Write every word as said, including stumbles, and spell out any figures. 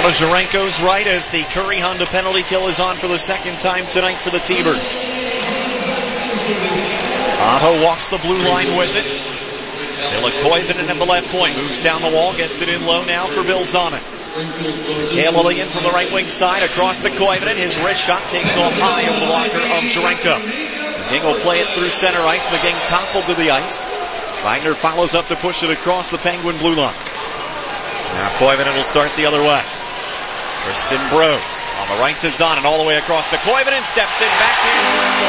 Azarenko's right as the Curry Honda penalty kill is on for the second time tonight for the T-Birds. Otto walks the blue line with it. Mila Koivunen at the left point, moves down the wall, gets it in low now for Bill Zonin. Kale Lillian from the right wing side across to Koivunen. His wrist shot takes off high over the blocker of Zarenko. McGing will play it through center ice. McGing toppled to the ice. Wagner follows up to push it across the Penguin blue line. Now Koivunen will start the other way. Kristen Brose on the right to Zonin, all the way across to Koivunen, steps in, backhands and